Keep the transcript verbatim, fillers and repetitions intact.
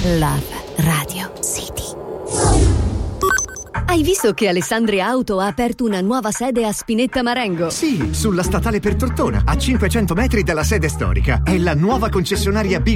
Love Radio City. Hai visto che Alessandria Auto ha aperto una nuova sede a Spinetta Marengo? Sì, sulla statale per Tortona, a cinquecento metri dalla sede storica. È la nuova concessionaria B